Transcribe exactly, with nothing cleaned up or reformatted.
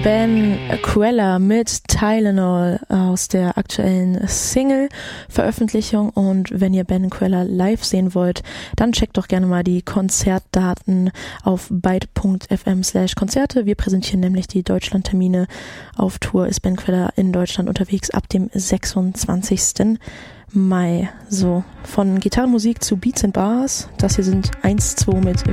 Ben Queller mit Tylenol aus der aktuellen Single-Veröffentlichung. Und wenn ihr Ben Queller live sehen wollt, dann checkt doch gerne mal die Konzertdaten auf byte.fm slash Konzerte. Wir präsentieren nämlich die Deutschlandtermine. Auf Tour ist Ben Queller in Deutschland unterwegs ab dem sechsundzwanzigsten Mai. So, von Gitarrenmusik zu Beats and Bars. Das hier sind eins zwei mit